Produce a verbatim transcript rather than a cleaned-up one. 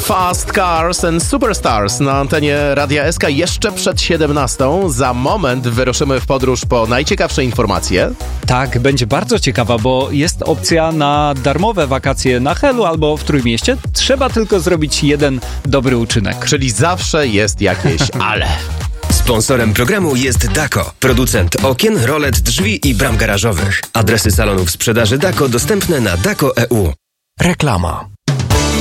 Fast Cars and Superstars na antenie Radia S K jeszcze przed siedemnastą. Za moment wyruszymy w podróż po najciekawsze informacje. Tak, będzie bardzo ciekawa, bo jest opcja na darmowe wakacje na Helu albo w Trójmieście. Trzeba tylko zrobić jeden dobry uczynek. Czyli zawsze jest jakieś ale. Sponsorem programu jest Dako, producent okien, rolet, drzwi i bram garażowych. Adresy salonów sprzedaży Dako dostępne na dako kropka e u. Reklama.